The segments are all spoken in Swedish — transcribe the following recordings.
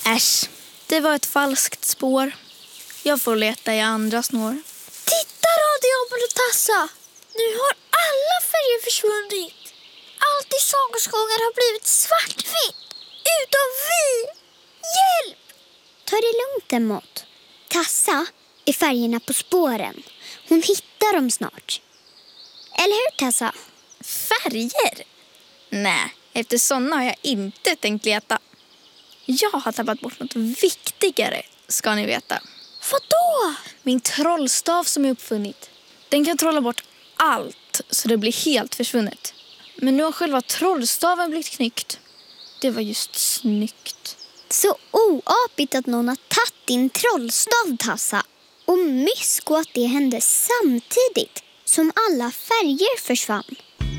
Äsch, det var ett falskt spår. Jag får leta i andra snår. Titta, Radioman och Tassa! Nu har alla färger försvunnit. Allt i sagoskogen har blivit svartvitt. Utom vi! Hjälp! Ta det lugnt, Emot. Tassa är färgerna på spåren. Hon hittar dem snart. Eller hur, Tassa? Färger? Nej, efter sådana har jag inte tänkt leta. Jag har tappat bort något viktigare, ska ni veta. Vadå? Min trollstav som jag uppfunnit. Den kan trolla bort allt så det blir helt försvunnet. Men nu har själva trollstaven blivit knyckt. Det var just snyggt. Så oapigt att någon har tagit din trollstav, Tassa. Och mysko att det hände samtidigt som alla färger försvann.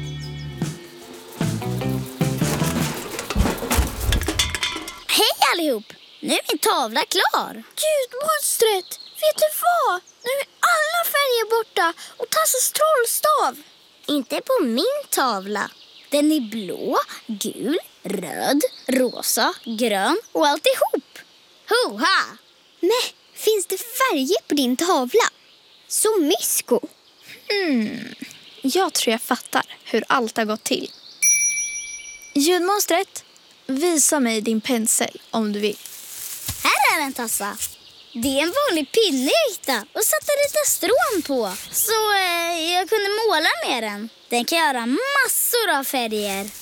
Hej allihop! Nu är min tavla klar. Ljudmonstret, vet du vad? Nu är alla färger borta och Tassas trollstav. Inte på min tavla. Den är blå, gul, röd, rosa, grön och alltihop. Hoha! Nej, finns det färger på din tavla? Så mysko. Jag tror jag fattar hur allt har gått till. Ljudmonstret, visa mig din pensel om du vill. Här är den, Tassa. Det är en vanlig pinne jag hittade och satte lite strån på. Så jag kunde måla med den. Den kan göra massor av färger.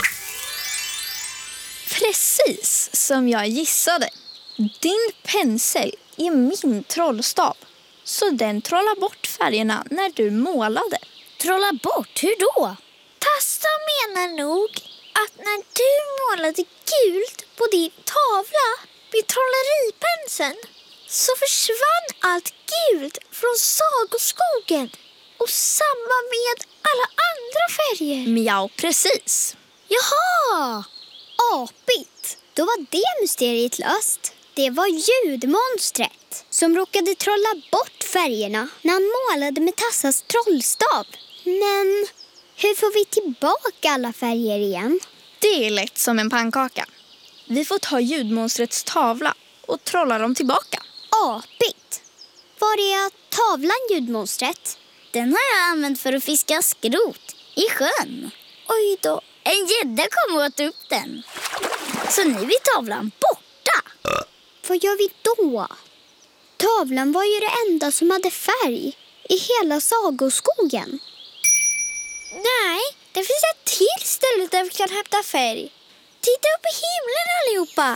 Precis som jag gissade. Din pensel är min trollstav. Så den trollar bort färgerna när du målade. Trolla bort? Hur då? Tassa menar nog att när du målade gult på din tavla med trolleripenseln så försvann allt gult från sagoskogen och samma med alla andra färger. Miau, precis. Jaha! Apigt. Då var det mysteriet löst. Det var ljudmonstret som råkade trolla bort färgerna när han målade med Tassas trollstav. Men hur får vi tillbaka alla färger igen? Det är lätt som en pannkaka. Vi får ta ljudmonstrets tavla och trolla dem tillbaka. Apigt. Var är tavlan, ljudmonstret? Den har jag använt för att fiska skrot i sjön. Oj då, en gädda kom och åt upp den. Så nu är tavlan borta. Vad gör vi då? Tavlan var ju det enda som hade färg i hela sagoskogen. Nej, det finns ett till ställe där vi kan hämta färg. Titta upp i himlen allihopa.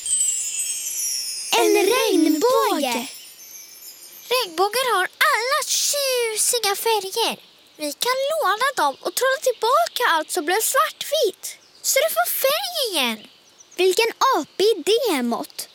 En regnbåge! Regnbågen har alla tjusiga färger. Vi kan låna dem och trolla tillbaka allt som blev svartvitt. Så du får färg igen. Vilken apig idé, Emot.